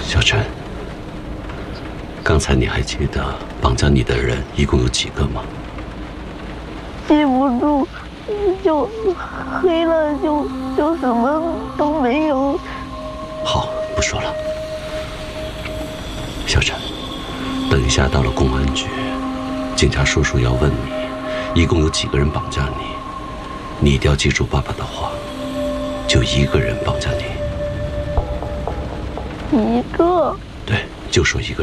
小陈，刚才你还记得绑架你的人一共有几个吗？ 记不住，就黑了，就什么都没有。 好，不说了。小陈，等一下到了公安局，警察叔叔要问你，一共有几个人绑架你？你一定要记住爸爸的话，就一个人绑架你。 一个。 对，就说一个人。